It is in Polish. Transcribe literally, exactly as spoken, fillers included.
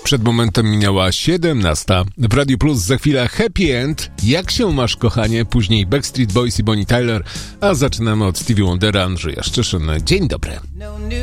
Przed momentem minęła siedemnasta. W Radio Plus za chwilę Happy End. Jak się masz, kochanie? Później Backstreet Boys i Bonnie Tyler. A zaczynamy od Stevie Wondera, Andrzeja Szczyszyn. Dzień dobry.